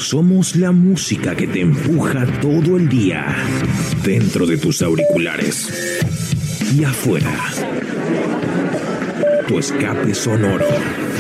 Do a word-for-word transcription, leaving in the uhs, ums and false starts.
somos la música que te empuja todo el día, dentro de tus auriculares y afuera. Tu escape sonoro.